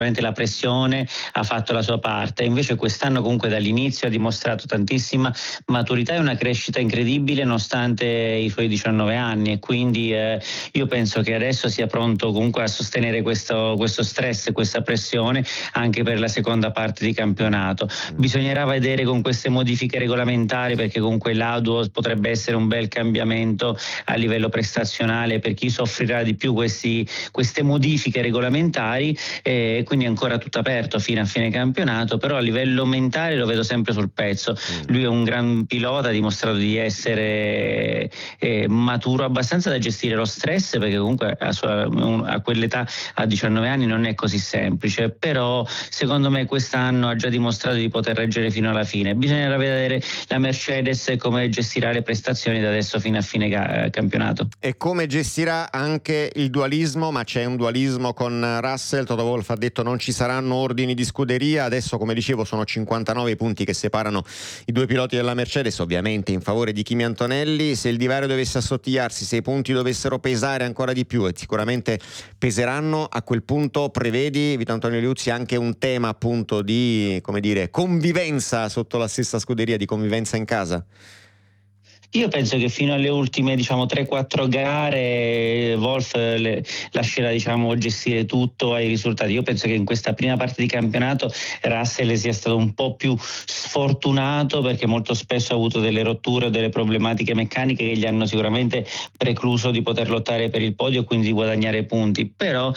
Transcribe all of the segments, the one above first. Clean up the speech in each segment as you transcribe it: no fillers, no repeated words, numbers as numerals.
la pressione ha fatto la sua parte, invece quest'anno comunque dall'inizio ha dimostrato tantissima maturità e una crescita incredibile nonostante i suoi 19 anni, e quindi io penso che adesso sia pronto comunque a sostenere questo stress, questa pressione anche per la seconda parte di campionato. Bisognerà vedere con queste modifiche regolamentari, perché comunque l'ADUO potrebbe essere un bel cambiamento a livello prestazionale per chi soffrirà di più queste modifiche regolamentari, quindi è ancora tutto aperto fino a fine campionato, però a livello mentale lo vedo sempre sul pezzo. Lui è un gran pilota, ha dimostrato di essere maturo abbastanza da gestire lo stress, perché comunque a quell'età, a 19 anni, non è così semplice, però secondo me quest'anno ha già dimostrato di poter reggere fino alla fine. Bisognerà vedere la Mercedes come gestirà le prestazioni da adesso fino a fine campionato. E come gestirà anche il dualismo, ma c'è un dualismo con Russell. Toto Wolff ha detto non ci saranno ordini di scuderia, adesso come dicevo sono 59 punti che separano i due piloti della Mercedes, ovviamente in favore di Kimi Antonelli. Se il divario dovesse assottigliarsi, se i punti dovessero pesare ancora di più, e sicuramente peseranno, a quel punto prevedi, Vito Antonio Liuzzi, anche un tema appunto di, come dire, convivenza sotto la stessa scuderia, di convivenza in casa? Io penso che fino alle ultime 3-4 gare Wolff lascerà gestire tutto ai risultati. Io penso che in questa prima parte di campionato Russell sia stato un po' più sfortunato, perché molto spesso ha avuto delle rotture o delle problematiche meccaniche che gli hanno sicuramente precluso di poter lottare per il podio e quindi di guadagnare punti, però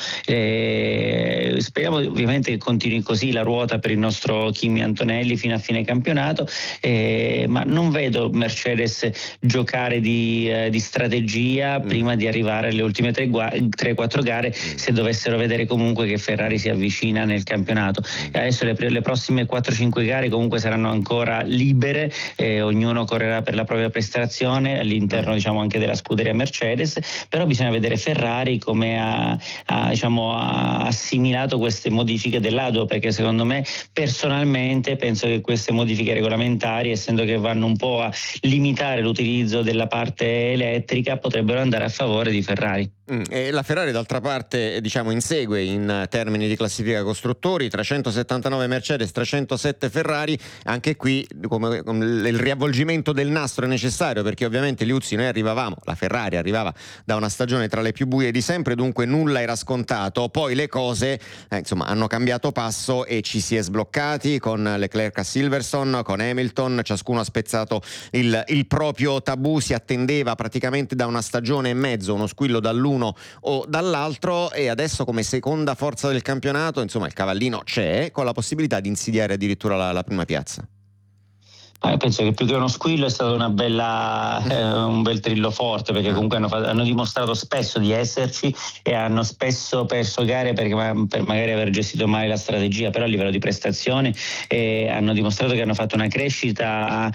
speriamo ovviamente che continui così la ruota per il nostro Kimi Antonelli fino a fine campionato, ma non vedo Mercedes giocare di strategia prima di arrivare alle ultime 3-4 gare, se dovessero vedere comunque che Ferrari si avvicina nel campionato. Adesso le prossime 4-5 gare comunque saranno ancora libere, ognuno correrà per la propria prestazione all'interno anche della scuderia Mercedes, però bisogna vedere Ferrari come ha assimilato queste modifiche dell'ADO, perché secondo me personalmente penso che queste modifiche regolamentari, essendo che vanno un po' a limitare l'utilizzo della parte elettrica, potrebbero andare a favore di Ferrari. E la Ferrari d'altra parte insegue in termini di classifica costruttori, 379 Mercedes, 307 Ferrari. Anche qui come il riavvolgimento del nastro è necessario, perché ovviamente Liuzzi, la Ferrari arrivava da una stagione tra le più buie di sempre, dunque nulla era scontato. Poi le cose hanno cambiato passo e ci si è sbloccati con Leclerc a Silverstone, con Hamilton, ciascuno ha spezzato il proprio tabù. Si attendeva praticamente da una stagione e mezzo uno squillo dall'uno o dall'altro, e adesso come seconda forza del campionato il cavallino c'è, con la possibilità di insidiare addirittura la prima piazza. Penso che più che uno squillo è stato un bel trillo forte, perché comunque hanno dimostrato spesso di esserci e hanno spesso perso gare per magari aver gestito male la strategia, però a livello di prestazione hanno dimostrato che hanno fatto una crescita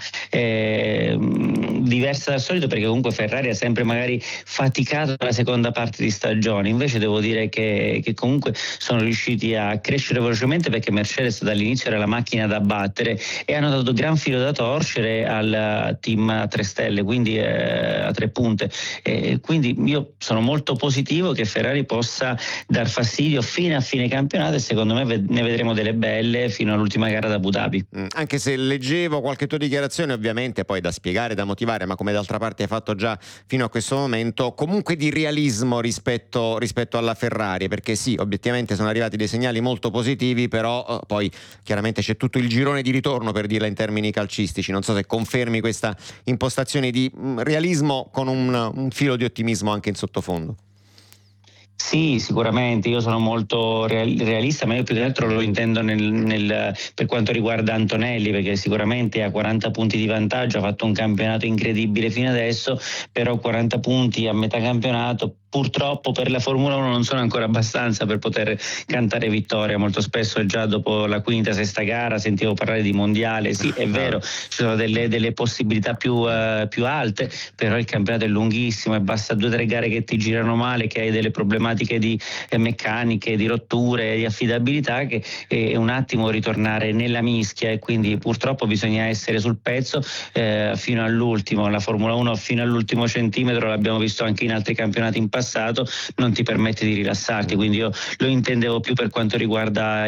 diversa dal solito, perché comunque Ferrari ha sempre magari faticato la seconda parte di stagione. Invece devo dire che comunque sono riusciti a crescere velocemente, perché Mercedes dall'inizio era la macchina da battere e hanno dato gran filo da torcere al team a 3 stelle, quindi a 3 punte, quindi io sono molto positivo che Ferrari possa dar fastidio fino a fine campionato, e secondo me ne vedremo delle belle fino all'ultima gara ad Abu Dhabi. Anche se leggevo qualche tua dichiarazione, ovviamente poi da spiegare, da motivare, ma come d'altra parte hai fatto già fino a questo momento, comunque di realismo rispetto alla Ferrari, perché sì, obiettivamente sono arrivati dei segnali molto positivi, però poi chiaramente c'è tutto il girone di ritorno, per dirla in termini calcistici. Non so se confermi questa impostazione di realismo con un filo di ottimismo anche in sottofondo. Sì, sicuramente, io sono molto realista, ma io più che altro lo intendo per quanto riguarda Antonelli, perché sicuramente ha 40 punti di vantaggio, ha fatto un campionato incredibile fino adesso, però 40 punti a metà campionato purtroppo per la Formula 1 non sono ancora abbastanza per poter cantare vittoria. Molto spesso già dopo la quinta, sesta gara sentivo parlare di mondiale. Sì, è vero, ci sono delle possibilità più alte, però il campionato è lunghissimo e basta 2 o 3 gare che ti girano male, che hai delle problematiche di meccaniche, di rotture, di affidabilità, che è un attimo ritornare nella mischia, e quindi purtroppo bisogna essere sul pezzo fino all'ultimo. La Formula 1 fino all'ultimo centimetro l'abbiamo visto anche in altri campionati in passato, passato non ti permette di rilassarti, quindi io lo intendevo più per quanto riguarda